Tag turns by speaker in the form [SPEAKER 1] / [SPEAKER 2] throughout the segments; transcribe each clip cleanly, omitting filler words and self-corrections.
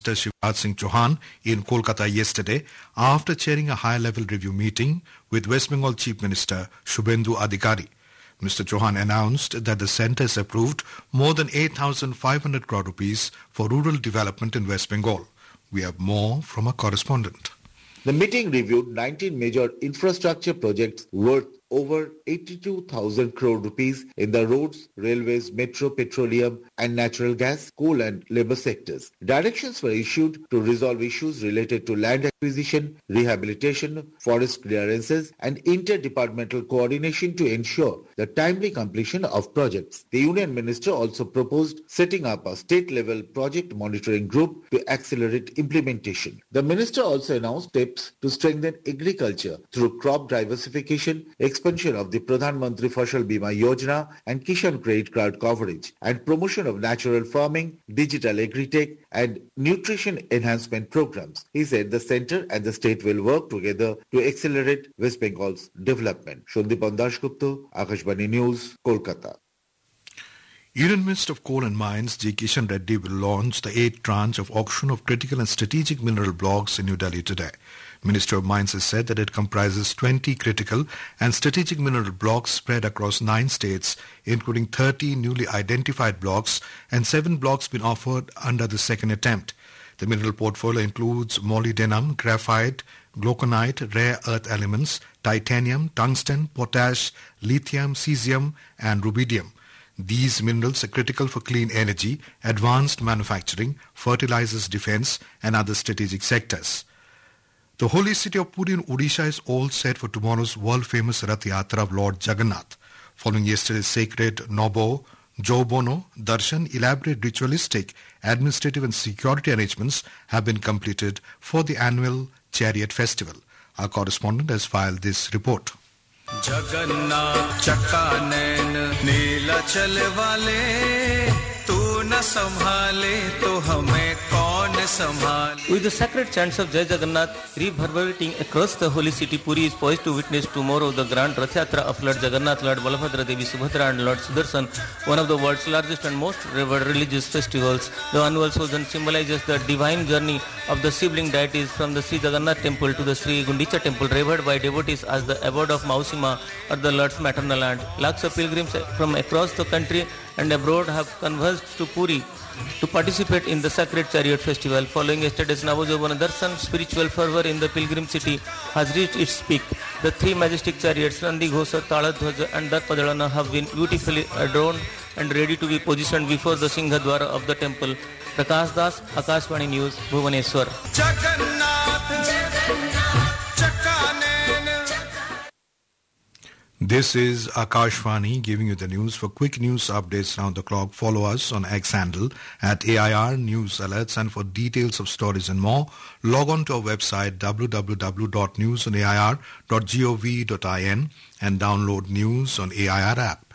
[SPEAKER 1] Minister Shivraj Singh Chauhan in Kolkata yesterday after chairing a high-level review meeting with West Bengal Chief Minister Shubhendu Adhikari. Mr. Chauhan announced that the centre has approved more than 8,500 crore rupees for rural development in West Bengal. We have more from our correspondent.
[SPEAKER 2] The meeting reviewed 19 major infrastructure projects worth over 82,000 crore rupees in the roads, railways, metro, petroleum and natural gas, coal and labour sectors. Directions were issued to resolve issues related to land acquisition, rehabilitation, forest clearances and interdepartmental coordination to ensure the timely completion of projects. The Union Minister also proposed setting up a state-level project monitoring group to accelerate implementation. The Minister also announced steps to strengthen agriculture through crop diversification, expansion of the Pradhan Mantri Fasal Bima Yojana and Kishan Credit Card coverage, and promotion of natural farming, digital agri-tech and nutrition enhancement programs. He said the centre and the state will work together to accelerate West Bengal's development. Shandipan Dasgupta, Akashvani News, Kolkata.
[SPEAKER 1] Union Minister of Coal and Mines G. Kishan Reddy will launch the 8th tranche of auction of critical and strategic mineral blocks in New Delhi today. Minister of Mines has said that it comprises 20 critical and strategic mineral blocks spread across 9 states, including 30 newly identified blocks and 7 blocks been offered under the second attempt. The mineral portfolio includes molybdenum, graphite, glauconite, rare earth elements, titanium, tungsten, potash, lithium, cesium and rubidium. These minerals are critical for clean energy, advanced manufacturing, fertilizers, defense and other strategic sectors. The holy city of Puri in Odisha is all set for tomorrow's world-famous Rath Yatra of Lord Jagannath. Following yesterday's sacred Nobo, Jobono, Darshan, elaborate ritualistic, administrative and security arrangements have been completed for the annual chariot festival. Our correspondent has filed this report.
[SPEAKER 3] Jagannath चक्कानैन Nilachal वाले तू न संभाले तो हमें कौन संभाले. With the sacred chants of Jai Jagannath reverberating across the holy city, Puri is poised to witness tomorrow the grand Rath Yatra of Lord Jagannath, Lord Balabhadra, Devi Subhadra and Lord Sudarshan, one of the world's largest and most revered religious festivals. The annual season symbolizes the divine journey of the sibling deities from the Sri Jagannath temple to the Sri Gundicha temple, revered by devotees as the abode of Mausima or the Lord's maternal land. Lakhs of pilgrims from across the country and abroad have converged to Puri to participate in the sacred chariot festival. Following yesterday's Navajovana Darshan, spiritual fervor in the pilgrim city has reached its peak. The 3 majestic chariots, Nandi Ghosa, Taladhwaja and Darpadalana, have been beautifully adorned and ready to be positioned before the Singhadwara of the temple. Prakash Das, Akashvani News, Bhubaneswar.
[SPEAKER 1] This is Akashvani giving you the news. For quick news updates round the clock, follow us on X handle at AIR News Alerts, and for details of stories and more, log on to our website www.newsonair.gov.in and download News on AIR app.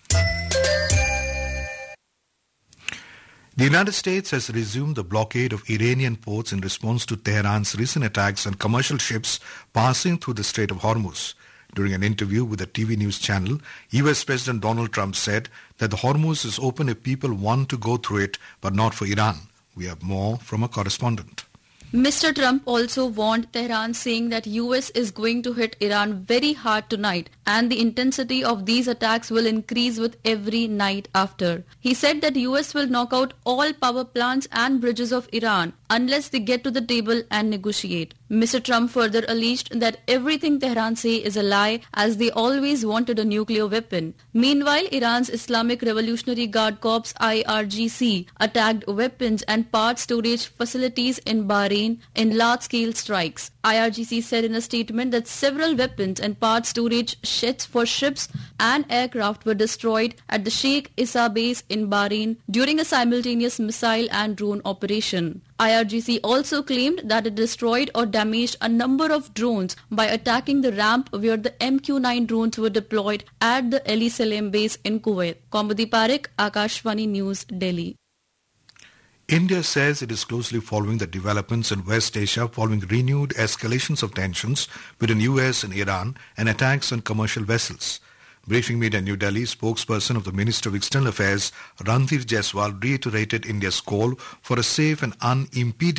[SPEAKER 1] The United States has resumed the blockade of Iranian ports in response to Tehran's recent attacks on commercial ships passing through the Strait of Hormuz. During an interview with a TV news channel, US President Donald Trump said that the Hormuz is open if people want to go through it, but not for Iran. We have more from a correspondent.
[SPEAKER 4] Mr. Trump also warned Tehran, saying that US is going to hit Iran very hard tonight and the intensity of these attacks will increase with every night after. He said that US will knock out all power plants and bridges of Iran unless they get to the table and negotiate. Mr. Trump further alleged that everything Tehran say is a lie, as they always wanted a nuclear weapon. Meanwhile, Iran's Islamic Revolutionary Guard Corps IRGC attacked weapons and part storage facilities in Bahrain in large-scale strikes. IRGC said in a statement that several weapons and part storage sheds for ships and aircraft were destroyed at the Sheikh Issa base in Bahrain during a simultaneous missile and drone operation. IRGC also claimed that it destroyed or damaged a number of drones by attacking the ramp where the MQ-9 drones were deployed at the Ali Salem base in Kuwait. Kaumudi Parekh, Akashvani News, Delhi.
[SPEAKER 1] India says it is closely following the developments in West Asia following renewed escalations of tensions between US and Iran and attacks on commercial vessels. Briefing media in New Delhi, spokesperson of the Ministry of External Affairs, Ranveer Jaiswal, reiterated India's call for a safe and unimpeded